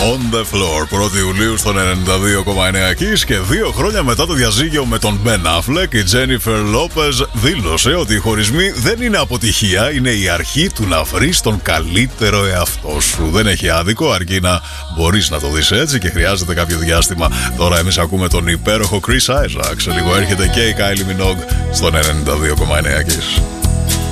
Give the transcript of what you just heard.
On the Floor, 1η Ιουλίου στον 92,9 Kiss. Και 2 χρόνια μετά το διαζύγιο με τον Ben Affleck, η Jennifer Lopez δήλωσε ότι οι χωρισμοί δεν είναι αποτυχία, είναι η αρχή του να βρεις τον καλύτερο εαυτό σου. Δεν έχει άδικο, αρκεί να μπορείς να το δεις έτσι και χρειάζεται κάποιο διάστημα. Τώρα εμείς ακούμε τον υπέροχο Chris Isaac. Σε λίγο έρχεται και η Kylie Minogue στον 92,9 Kiss.